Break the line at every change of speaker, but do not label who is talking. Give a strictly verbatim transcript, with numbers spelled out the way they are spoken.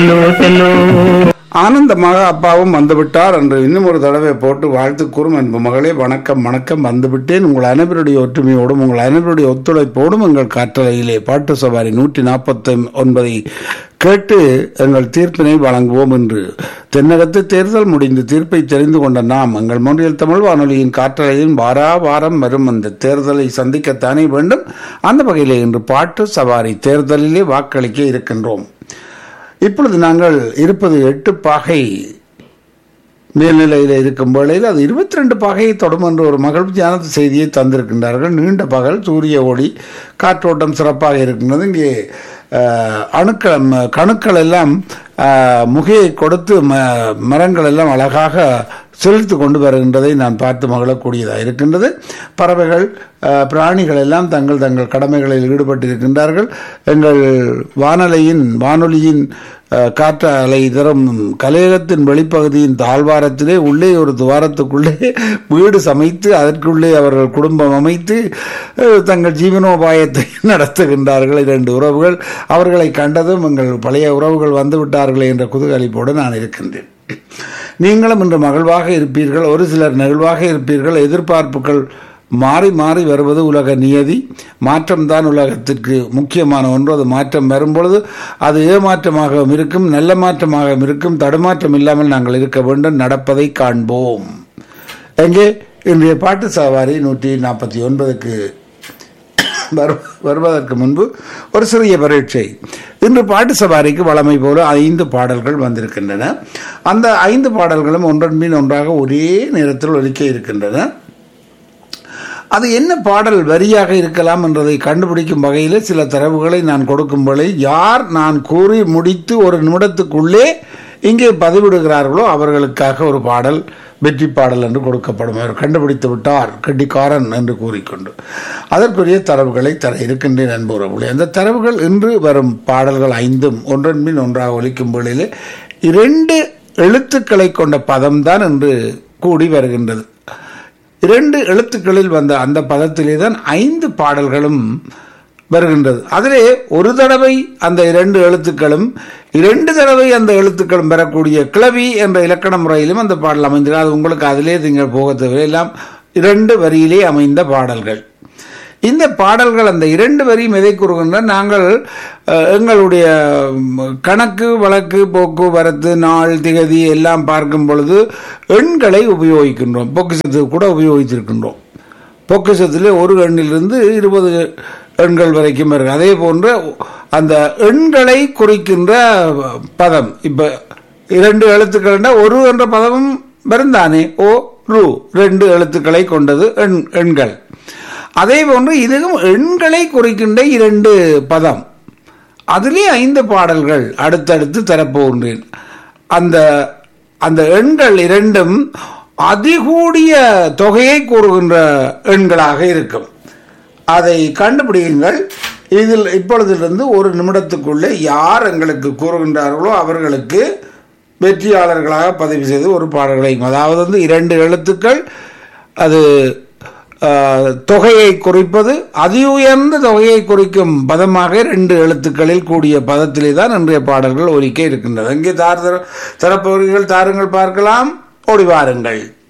ஆனந்தமாக அப்பாவும் வந்துவிட்டார் என்று இன்னும் ஒரு தடவை போட்டு வாழ்த்து கூறும் அன்பு மகளே, வணக்கம் வணக்கம், வந்துவிட்டேன். உங்கள் அனைவருடைய ஒற்றுமையோடும் உங்கள் அனைவருடைய ஒத்துழைப்போடும் எங்கள் காற்றலையிலே பாட்டு சவாரி நூற்றி நாற்பத்தி ஒன்பதை கேட்டு எங்கள் தீர்ப்பினை வழங்குவோம் என்று தென்னகத்து தேர்தல் முடிந்து தீர்ப்பை தெரிந்து கொண்ட நாம் எங்கள் மொழியில் தமிழ் வானொலியின் காற்றலையின் வாரா வாரம் வரும் அந்த தேர்தலை சந்திக்கத்தானே வேண்டும். அந்த வகையிலே இன்று பாட்டு சவாரி தேர்தலிலே வாக்களிக்க இருக்கின்றோம். இப்பொழுது நாங்கள் இருப்பது எட்டு பாகை மேல்நிலையில் இருக்கும் வேளையில் அது இருபத்தி ரெண்டு பாகையை தொடும் என்று ஒரு மகிழ்ச்சியான செய்தியை தந்திருக்கின்றார்கள். நீண்ட பகல், சூரிய ஒளி, காற்றோட்டம் சிறப்பாக இருக்கின்றது. இங்கே அணுக்கள் கணுக்கள் எல்லாம் முகையை கொடுத்து ம மரங்கள் எல்லாம் அழகாக செலுத்து கொண்டு வருகின்றதை நான் பார்த்து மகிழக்கூடியதாக இருக்கின்றது. பறவைகள், பிராணிகள் எல்லாம் தங்கள் தங்கள் கடமைகளில் ஈடுபட்டிருக்கின்றார்கள். எங்கள் வானொலியின் வானொலியின் காற்றாலை தரும் கலையகத்தின் வெளிப்பகுதியின் தாழ்வாரத்திலே உள்ளே ஒரு துவாரத்துக்குள்ளே வீடு சமைத்து அதற்குள்ளே அவர்கள் குடும்பம் அமைத்து தங்கள் ஜீவனோபாயத்தை நடத்துகின்றார்கள். இரண்டு உறவுகள், அவர்களை கண்டதும் எங்கள் பழைய உறவுகள் வந்து விட்டார்களே என்ற குதூகலிப்போடு நான் இருக்கின்றேன். நீங்களும் இன்று மகிழ்வாக இருப்பீர்கள், ஒரு சிலர் நெகிழ்வாக இருப்பீர்கள். எதிர்பார்ப்புகள் மாறி மாறி வருவது உலக நியதி. மாற்றம்தான் உலகத்திற்கு முக்கியமான ஒன்று. அது மாற்றம் வரும்பொழுது அது ஏமாற்றமாகவும் இருக்கும், நல்ல மாற்றமாகவும் இருக்கும். தடுமாற்றம் இல்லாமல் நாங்கள் இருக்க வேண்டும். நடப்பதை காண்போம். எங்கே இன்றைய பாட்டு சவாரி நூற்றி நாற்பத்தி ஒன்பதுக்கு வருவதற்கு முன்பு ஒரு சிறிய பரீட்சை. இன்று பாட்டு சவாரிக்கு வழமை போல ஐந்து பாடல்கள் வந்திருக்கின்றன. அந்த ஐந்து பாடல்களும் ஒன்றன் பின் ஒன்றாக ஒரே நேரத்தில் ஒலிக்க இருக்கின்றன. அது என்ன பாடல் வரியாக இருக்கலாம் என்றதை கண்டுபிடிக்கும் வகையில் சில தரவுகளை நான் கொடுக்கும் வேளை யார் நான் கூறி முடித்து ஒரு நிமிடத்துக்குள்ளே இங்கே பதிவிடுகிறார்களோ அவர்களுக்காக ஒரு பாடல் வெற்றி பாடல் என்று கொடுக்கப்படும். அவர் கண்டுபிடித்து விட்டார் கெட்டிக்காரன் என்று கூறிக்கொண்டு அதற்குரிய தரவுகளை தர இருக்கின்றேன் அன்புறவுகளே. அந்த தரவுகள் இன்று வரும் பாடல்கள் ஐந்தும் ஒன்றன் பின் ஒன்றாக ஒலிக்கும் வேளையிலே இரண்டு எழுத்துக்களை கொண்ட பதம்தான் என்று கூடி வருகின்றது. இரண்டு எழுத்துக்களில் வந்த அந்த பதத்திலே தான் ஐந்து பாடல்களும் வருகின்றது. அதிலே ஒரு தடவை அந்த இரண்டு எழுத்துக்களும் இரண்டு தடவை அந்த எழுத்துக்களும் பெறக்கூடிய கிளவி என்ற இலக்கண முறையிலும் அந்த பாடல் அமைந்திருக்கிறது. அது உங்களுக்கு அதிலே நீங்கள் போக தேவை. எல்லாம் இரண்டு வரியிலே அமைந்த பாடல்கள். இந்த பாடல்கள் அந்த இரண்டு வரியும் எதை கூறுகின்ற, நாங்கள் எங்களுடைய கணக்கு வழக்கு போக்குவரத்து நாள் திகதி எல்லாம் பார்க்கும் பொழுது எண்களை உபயோகிக்கின்றோம். பொக்கிஷத்துக்கு கூட உபயோகித்திருக்கின்றோம். பொக்கிஷத்திலே ஒரு எண்ணிலிருந்து இருபது எண்கள் வரைக்கும் இருக்கு. அதே போன்ற அந்த எண்களை குறிக்கின்ற பதம் இப்ப இரண்டு எழுத்துக்கள் ஒரு என்ற பதமும் வருந்தானே, ஓ ரு ரெண்டு எழுத்துக்களை கொண்டது எண் எண்கள். அதே போன்று இதுவும் எண்களை குறிக்கின்ற இரண்டு பதம். அதிலே ஐந்து பாடல்கள் அடுத்தடுத்து தரப்போகின்றேன். அந்த அந்த எண்கள் இரண்டும் அதிகூடிய தொகையை கூறுகின்ற எண்களாக இருக்கும். அதை கண்டுபிடியுங்கள். இதில் இப்பொழுதிலிருந்து ஒரு நிமிடத்துக்குள்ளே யார் எங்களுக்கு கூறுகின்றார்களோ அவர்களுக்கு வெற்றியாளர்களாக பதிவு செய்து ஒரு பாடல்களை, அதாவது வந்து இரண்டு எழுத்துக்கள், அது தொகையை குறிப்பது, அதி உயர்ந்த தொகையை குறிக்கும் பதமாக இரண்டு எழுத்துக்களில் கூடிய பதத்திலே தான் இன்றைய பாடல்கள் ஒலிக்க இருக்கின்றது. அங்கே தார் தரப்பவர்கள் தாருங்கள், பார்க்கலாம், ஓடி வாருங்கள்.